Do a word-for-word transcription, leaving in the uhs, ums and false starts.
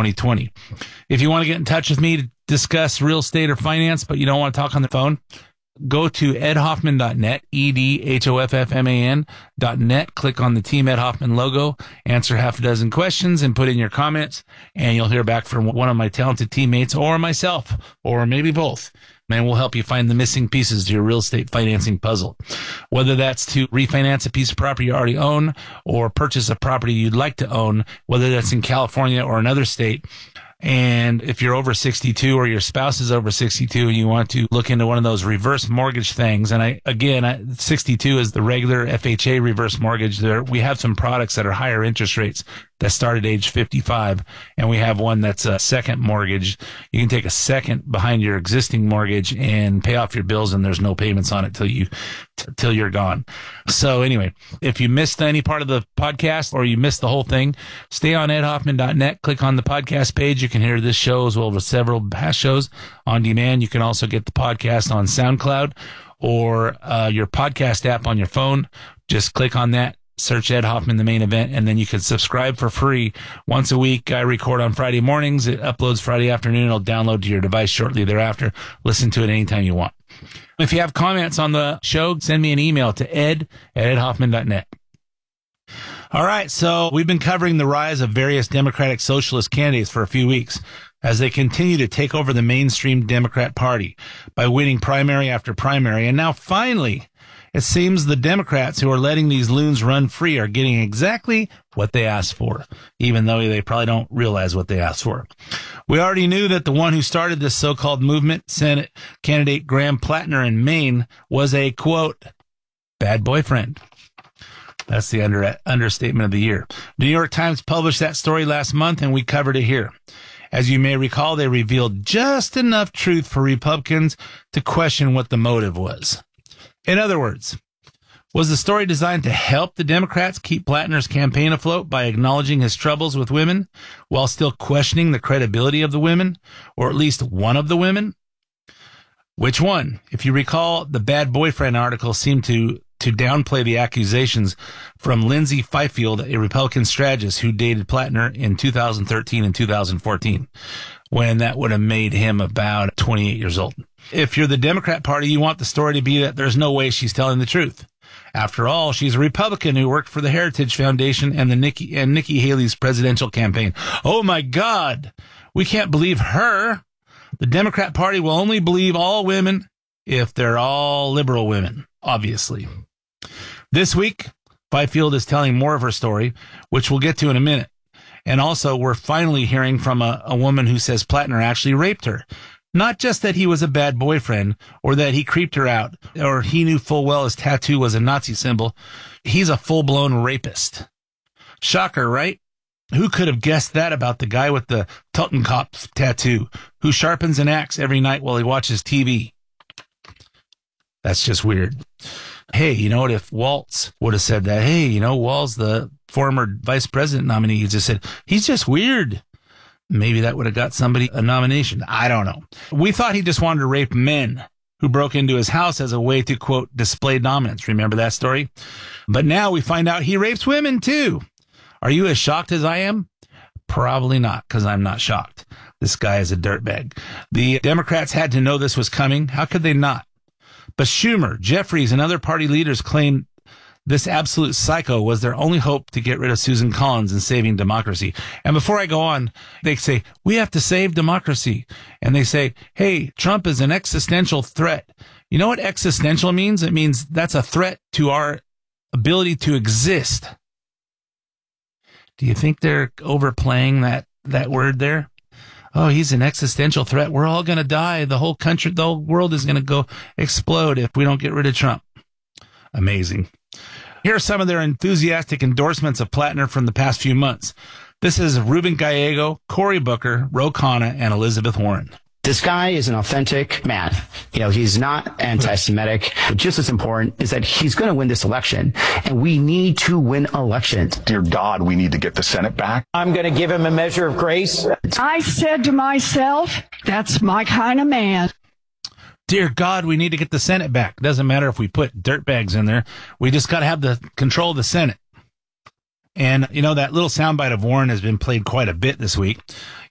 twenty twenty. If you want to get in touch with me to discuss real estate or finance, but you don't want to talk on the phone, go to ed hoffman dot net, E D H O F F M A N dot net. Click on the Team Ed Hoffman logo, answer half a dozen questions, and put in your comments, and you'll hear back from one of my talented teammates or myself, or maybe both. And we'll help you find the missing pieces to your real estate financing puzzle. Whether that's to refinance a piece of property you already own or purchase a property you'd like to own, whether that's in California or another state. And if you're over sixty-two or your spouse is over sixty-two and you want to look into one of those reverse mortgage things, and I, again, I, sixty-two is the regular F H A reverse mortgage. There, we have some products that are higher interest rates that start at age fifty-five, and we have one that's a second mortgage. You can take a second behind your existing mortgage and pay off your bills, and there's no payments on it till you, t- till you're gone. So anyway, if you missed any part of the podcast or you missed the whole thing, stay on ed hoffman dot net, click on the podcast page. You can hear this show as well as several past shows on demand. You can also get the podcast on SoundCloud or uh, your podcast app on your phone. Just click on that. Search Ed Hoffman, the main event, and then you can subscribe for free once a week. I record on Friday mornings. It uploads Friday afternoon. It'll download to your device shortly thereafter. Listen to it anytime you want. If you have comments on the show, send me an email to ed at ed hoffman dot net. All right, so we've been covering the rise of various Democratic Socialist candidates for a few weeks as they continue to take over the mainstream Democrat Party by winning primary after primary. And now finally, it seems the Democrats who are letting these loons run free are getting exactly what they asked for, even though they probably don't realize what they asked for. We already knew that the one who started this so-called movement, Senate candidate Graham Plattner in Maine, was a, quote, bad boyfriend. That's the under, understatement of the year. The New York Times published that story last month, and we covered it here. As you may recall, they revealed just enough truth for Republicans to question what the motive was. In other words, was the story designed to help the Democrats keep Plattner's campaign afloat by acknowledging his troubles with women while still questioning the credibility of the women, or at least one of the women? Which one? If you recall, the bad boyfriend article seemed to to downplay the accusations from Lindsay Fifield, a Republican strategist who dated Plattner in two thousand thirteen and two thousand fourteen, when that would have made him about twenty-eight years old. If you're the Democrat Party, you want the story to be that there's no way she's telling the truth. After all, she's a Republican who worked for the Heritage Foundation and the Nikki and Nikki Haley's presidential campaign. Oh my God, we can't believe her. The Democrat Party will only believe all women if they're all liberal women, obviously. This week, Fifield is telling more of her story, which we'll get to in a minute. And also, we're finally hearing from a, a woman who says Plattner actually raped her. Not just that he was a bad boyfriend or that he creeped her out or he knew full well his tattoo was a Nazi symbol. He's a full-blown rapist. Shocker, right? Who could have guessed that about the guy with the Totenkopf tattoo who sharpens an axe every night while he watches T V? That's just weird. Hey, you know what? If Waltz would have said that, hey, you know, Walz, the former vice president nominee, he just said, he's just weird. Maybe that would have got somebody a nomination. I don't know. We thought he just wanted to rape men who broke into his house as a way to, quote, display dominance. Remember that story? But now we find out he rapes women, too. Are you as shocked as I am? Probably not, because I'm not shocked. This guy is a dirtbag. The Democrats had to know this was coming. How could they not? But Schumer, Jeffries, and other party leaders claimed this absolute psycho was their only hope to get rid of Susan Collins and saving democracy. And before I go on, they say, we have to save democracy. And they say, hey, Trump is an existential threat. You know what existential means? It means that's a threat to our ability to exist. Do you think they're overplaying that, that word there? Oh, he's an existential threat. We're all going to die. The whole country, the whole world is going to go explode if we don't get rid of Trump. Amazing. Here are some of their enthusiastic endorsements of Plattner from the past few months. This is Ruben Gallego, Cory Booker, Ro Khanna, and Elizabeth Warren. This guy is an authentic man. You know, he's not anti-Semitic. But just as important is that he's going to win this election, and we need to win elections. Dear God, we need to get the Senate back. I'm going to give him a measure of grace. I said to myself, that's my kind of man. Dear God, we need to get the Senate back. Doesn't matter if we put dirtbags in there. We just got to have the control of the Senate. And, you know, that little soundbite of Warren has been played quite a bit this week.